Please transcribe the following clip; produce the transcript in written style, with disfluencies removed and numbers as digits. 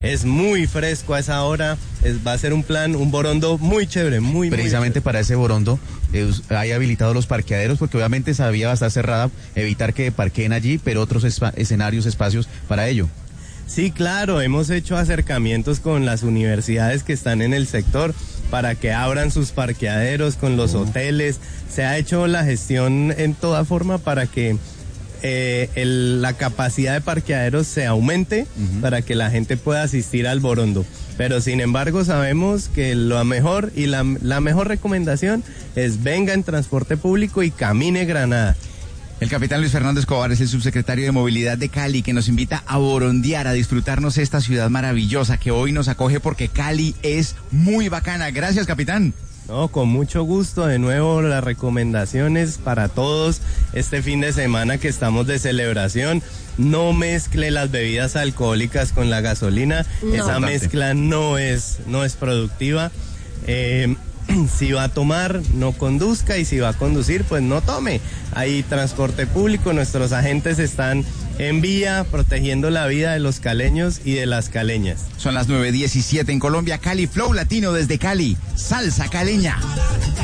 Es muy fresco a esa hora, va a ser un borondo muy chévere, Precisamente muy para ese borondo hay habilitado los parqueaderos, porque obviamente esa vía va a estar cerrada, evitar que parqueen allí, pero otros escenarios, espacios para ello. Sí, claro, hemos hecho acercamientos con las universidades que están en el sector para que abran sus parqueaderos, con los hoteles. Se ha hecho la gestión en toda forma para que la capacidad de parqueaderos se aumente para que la gente pueda asistir al borondo. Pero sin embargo sabemos que lo mejor y la mejor recomendación es venga en transporte público y camine Granada. El capitán Luis Fernando Escobar es el subsecretario de Movilidad de Cali, que nos invita a borondear, a disfrutarnos esta ciudad maravillosa que hoy nos acoge porque Cali es muy bacana. Gracias, capitán. No, con mucho gusto. De nuevo, las recomendaciones para todos este fin de semana que estamos de celebración. No mezcle las bebidas alcohólicas con la gasolina. No. Esa mezcla no es productiva. Si va a tomar, no conduzca, y si va a conducir, pues no tome. Hay transporte público, nuestros agentes están en vía protegiendo la vida de los caleños y de las caleñas. Son las 9:17 en Colombia. Cali Flow Latino desde Cali, salsa caleña.